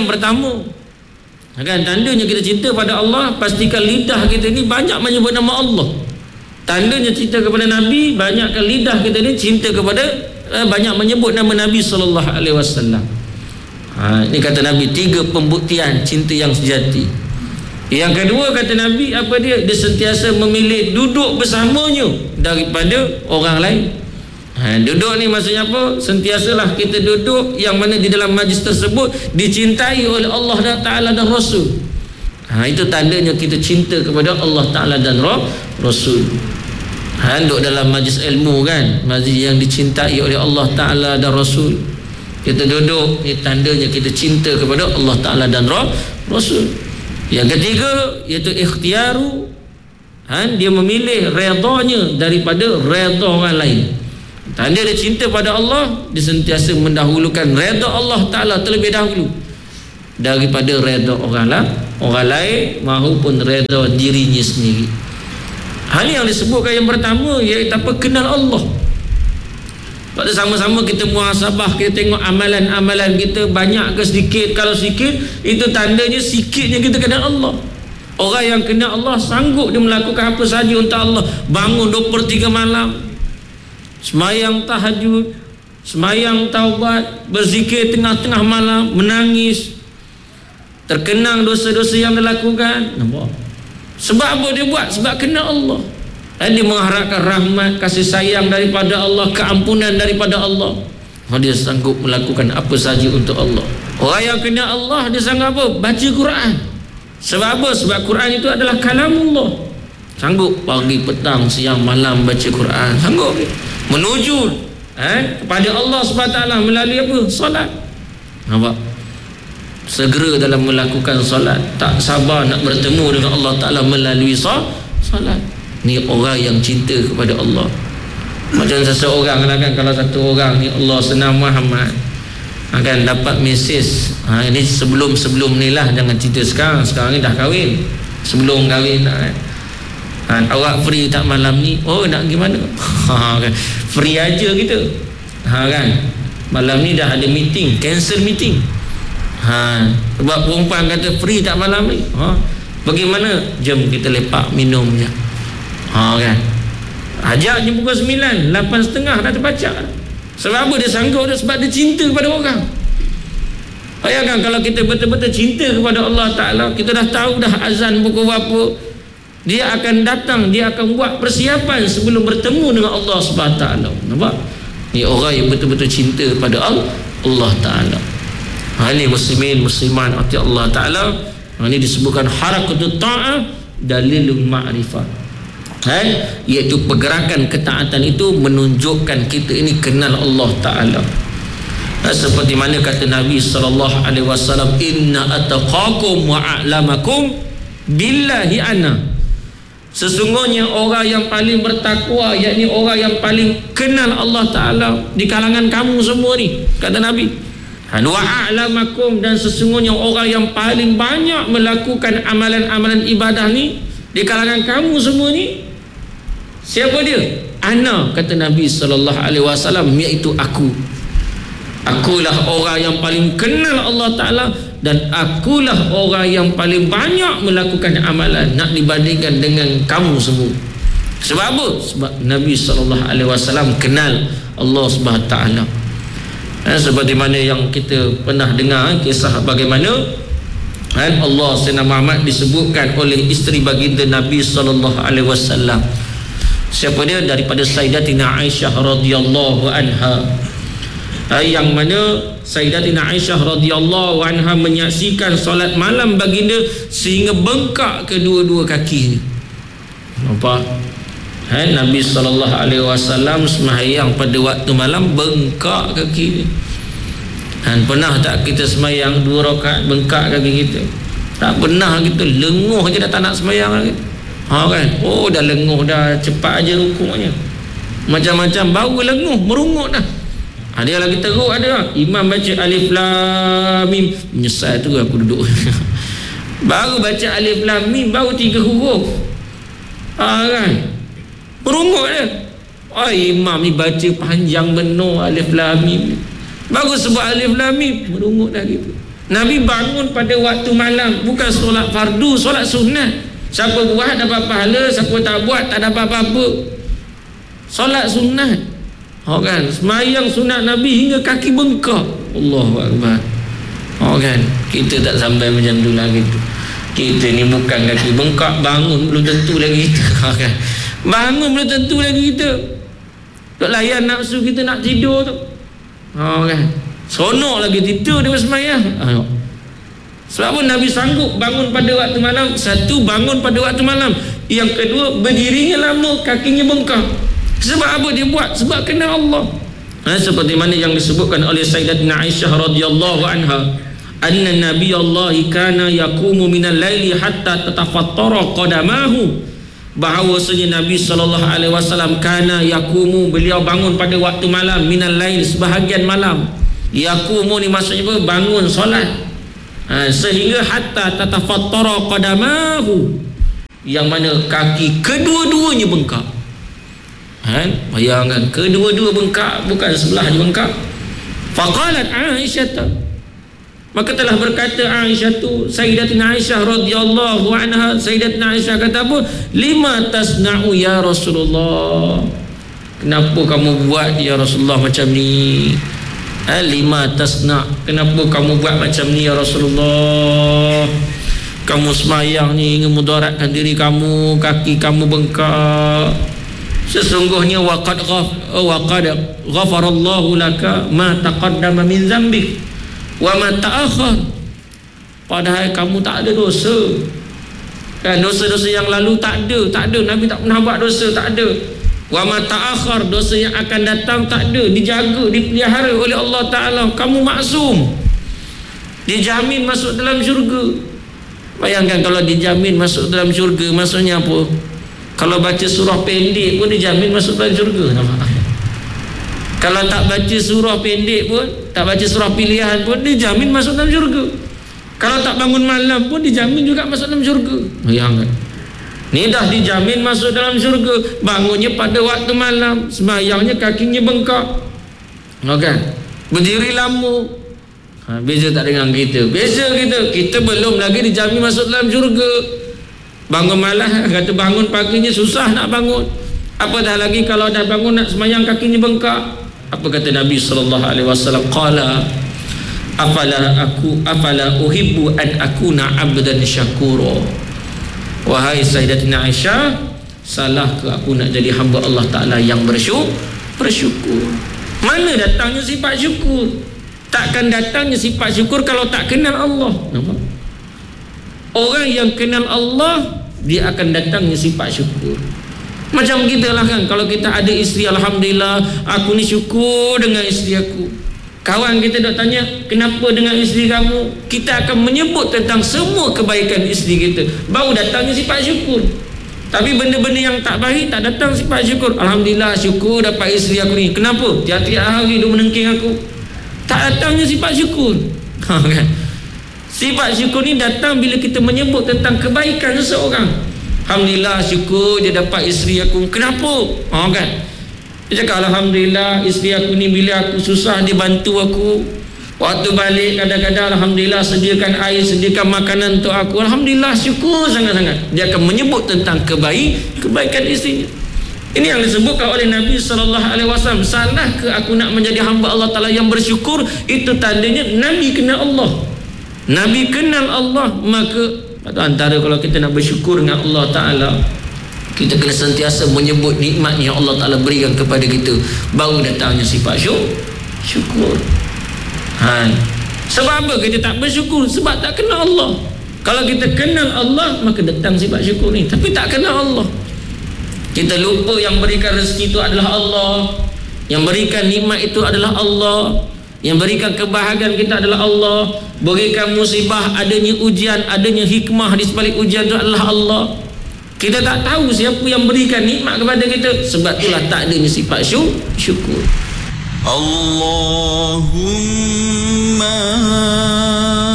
yang pertama. Kan, tandanya kita cinta pada Allah, pastikan lidah kita ni banyak menyebut nama Allah. Tandanya cinta kepada Nabi, banyakkan lidah kita ni cinta kepada banyak menyebut nama Nabi SAW. Ini kata Nabi, 3 pembuktian cinta yang sejati. Yang kedua kata Nabi, apa dia? Dia sentiasa memilih duduk bersamanya daripada orang lain. Duduk ni maksudnya apa? Sentiasalah kita duduk yang mana di dalam majlis tersebut dicintai oleh Allah Ta'ala dan Rasul. Itu tandanya kita cinta kepada Allah Ta'ala dan Rasul. Duduk dalam majlis ilmu kan, majlis yang dicintai oleh Allah Ta'ala dan Rasul. Kita duduk, ini tandanya kita cinta kepada Allah Ta'ala dan Rasul. Yang ketiga iaitu ikhtiaru, dia memilih redanya daripada reda orang lain. Tanda dia cinta pada Allah, dia sentiasa mendahulukan reda Allah Ta'ala terlebih dahulu daripada reda orang lain maupun reda dirinya sendiri. Hal yang disebutkan yang pertama iaitu apa? Kenal Allah. Pada sama-sama kita muhasabah, kita tengok amalan-amalan kita banyak ke sedikit. Kalau sedikit, itu tandanya sikitnya kita kenal Allah. Orang yang kenal Allah sanggup dia melakukan apa saja untuk Allah. Bangun 23 malam, semayang tahajud, semayang taubat, berzikir tengah-tengah malam, menangis, terkenang dosa-dosa yang dia lakukan. Nampak? Sebab apa dia buat? Sebab kenal Allah. Dia mengharapkan rahmat, kasih sayang daripada Allah, keampunan daripada Allah. Dia sanggup melakukan apa saja untuk Allah. Orang yang kenal Allah, dia sanggup apa? Baca Quran. Sebab apa? Sebab Quran itu adalah kalamullah. Sanggup pagi, petang, siang, malam baca Quran. Sanggup menuju kepada Allah SWT melalui apa? Solat. Nampak? Segera dalam melakukan solat, tak sabar nak bertemu dengan Allah Ta'ala melalui solat. Ni orang yang cinta kepada Allah. Macam seseorang kan, kalau satu orang ni Allah senang Muhammad akan dapat mesej. Ini sebelum ni lah, jangan cerita sekarang ni dah kahwin. Sebelum kahwin awak free tak malam ni? Oh, nak gimana? Kan, free aja kita. Kan, malam ni dah ada meeting, cancel meeting. Sebab perempuan kata free tak malam ni. Bagaimana? Jom kita lepak minum je. Kan, ajak je pukul 9, 8.30 dah terbaca. Sebab apa dia sanggup? Sebab dia cinta kepada orang. Bayangkan kalau kita betul-betul cinta kepada Allah Ta'ala, kita dah tahu dah azan pukul berapa, dia akan datang, dia akan buat persiapan sebelum bertemu dengan Allah Subhanahu Ta'ala. Nampak? Ni orang yang betul-betul cinta pada Allah Ta'ala. Ini muslimin musliman ati Allah Ta'ala. Ini disebutkan harakatut ta'ah dalilul ma'rifah. Iaitu pergerakan ketaatan itu menunjukkan kita ini kenal Allah Ta'ala. Seperti mana kata Nabi SAW, inna ataqakum wa a'lamakum billahi ana. Sesungguhnya orang yang paling bertakwa, yakni orang yang paling kenal Allah Ta'ala di kalangan kamu semua ni, kata Nabi. Wa a'lamakum, dan sesungguhnya orang yang paling banyak melakukan amalan-amalan ibadah ni di kalangan kamu semua ni, siapa dia? Ana, kata Nabi SAW, iaitu aku. Akulah orang yang paling kenal Allah Ta'ala, dan akulah orang yang paling banyak melakukan amalan nak dibandingkan dengan kamu semua. Sebab apa? Sebab Nabi SAW kenal Allah Subhanahu Ta'ala. Seperti mana yang kita pernah dengar kisah bagaimana Allah Sayyidina Muhammad disebutkan oleh isteri baginda Nabi SAW. Siapa dia? Daripada Sayyidatina Aisyah radhiyallahu anha, yang mana Sayyidatina Aisyah radhiyallahu anha menyaksikan solat malam baginda sehingga bengkak kedua-dua kakinya. Nampak? Nabi SAW sembahyang pada waktu malam bengkak kaki. Pernah tak kita sembahyang 2 rakaat bengkak kaki kita? Tak pernah. Kita lenguh je dah tak nak sembahyang lagi. Kan? Oh, dah lenguh dah, cepat aja rukuknya. Macam-macam baru lenguh, merungut dah. Dia lagi teruk ada. Imam baca alif lam mim, menyesal tu aku duduk. Baru baca alif lam mim, baru 3 huruf. Kan? Merungut dia. Imam ni baca panjang benar alif lam mim. Baru sebut alif lam mim, merungut dah gitu. Nabi bangun pada waktu malam, bukan solat fardu, solat sunat. Siapa buat dapat pahala, siapa tak buat tak dapat apa-apa. Solat sunat. Kan, semayang sunat Nabi hingga kaki bengkak. Allahu Akbar. Kan, kita tak sampai macam tu lagi tu. Kita ni bukan kaki bengkak, bangun belum tentu lagi kita. Kan, bangun belum tentu lagi kita. Tak layan nafsu kita nak tidur tu. Kan, seronok lagi tidur dia bersemayang. Sebab apa Nabi sanggup bangun pada waktu malam? Satu, bangun pada waktu malam. Yang kedua, berdirinya lama, kakinya bengkak. Sebab apa dia buat? Sebab kenal Allah. Seperti mana yang disebutkan oleh Sayyidatina Aisyah radhiyallahu anha, anna Nabiyallahi kana yaqumu minal laili hatta tatafattara qadamahu. Bahawasanya Nabi SAW kana yaqumu, beliau bangun pada waktu malam, minal lail, sebahagian malam. Yaqumu ni maksudnya apa? Bangun solat. Sehingga hatta tatafattara qadamahu, yang mana kaki kedua-duanya bengkak. Bayangkan, kedua-dua bengkak, bukan sebelah je bengkak. Faqalat Aisyah, maka telah berkata Aisyah tu, Sayyidatina Aisyah radhiyallahu anha, Sayyidatina Aisyah kata apa? Lima tasna'u ya Rasulullah, kenapa kamu buat ya Rasulullah macam ni? Lima tasna', kenapa kamu buat macam ni ya Rasulullah? Kamu semayang ni ingin mudaratkan diri kamu, kaki kamu bengkak. Sesungguhnya waqad ghafarallahu laka ma taqaddama min zambik wa ma ta'akhir. Padahal kamu tak ada dosa. Kan, dosa-dosa yang lalu tak ada. Nabi tak pernah buat dosa, tak ada. Wa ma ta'akhir, dosa yang akan datang tak ada, dijaga, dipelihara oleh Allah Ta'ala. Kamu maksum, dijamin masuk dalam syurga. Bayangkan kalau dijamin masuk dalam syurga, maksudnya apa? Kalau baca surah pendek pun dijamin masuk dalam syurga. Nampak? Kalau tak baca surah pendek pun, tak baca surah pilihan pun, dijamin masuk dalam syurga. Kalau tak bangun malam pun dijamin juga masuk dalam syurga. Bayangkan, ni dah dijamin masuk dalam syurga. Bangunnya pada waktu malam, semayangnya kakinya bengkak. Kan, berdiri lama. Beza tak dengan kita. Beza kita belum lagi dijamin masuk dalam syurga. Bangun malam, kata bangun paginya susah nak bangun, apatah lagi kalau dah bangun nak semayang kakinya bengkak. Apa kata Nabi SAW? Qala afala uhibbu an akuna abdan syakura. Wahai Sayyidatina Aisyah, salah ke aku nak jadi hamba Allah Ta'ala yang bersyukur? Mana datangnya sifat syukur? Takkan datangnya sifat syukur kalau tak kenal Allah. Nampak? Orang yang kenal Allah, dia akan datangnya sifat syukur. Macam kita lah kan, kalau kita ada isteri, alhamdulillah, aku ni syukur dengan isteri aku. Kawan kita dok tanya, kenapa dengan isteri kamu? Kita akan menyebut tentang semua kebaikan isteri kita, baru datangnya sifat syukur. Tapi benda-benda yang tak baik, tak datang sifat syukur. Alhamdulillah, syukur dapat isteri aku ni. Kenapa? Tiap-tiap hari dia menengking aku. Tak datangnya sifat syukur. Kan? Sifat syukur ni datang bila kita menyebut tentang kebaikan seseorang. Alhamdulillah, syukur dia dapat isteri aku. Kenapa? Kan? Dia cakap, alhamdulillah, isteri aku ni bila aku susah dia bantu aku. Waktu balik kadang-kadang alhamdulillah sediakan air, sediakan makanan untuk aku. Alhamdulillah, syukur sangat-sangat. Dia akan menyebut tentang kebaikan isterinya. Ini yang disebutkan oleh Nabi SAW. Salah ke aku nak menjadi hamba Allah Ta'ala yang bersyukur? Itu tandanya Nabi kenal Allah. Nabi kenal Allah. Maka antara kalau kita nak bersyukur dengan Allah Ta'ala, kita kena sentiasa menyebut nikmat yang Allah Ta'ala berikan kepada kita, baru datangnya sifat syukur. Sebab apa kita tak bersyukur? Sebab tak kenal Allah. Kalau kita kenal Allah, maka datang sifat syukur ni. Tapi tak kenal Allah, kita lupa yang berikan rezeki itu adalah Allah, yang berikan nikmat itu adalah Allah, yang berikan kebahagiaan kita adalah Allah, berikan musibah, adanya ujian, adanya hikmah di sebalik ujian itu adalah Allah. Kita tak tahu siapa yang berikan nikmat kepada kita. Sebab itulah tak adanya sifat syukur. Allahumma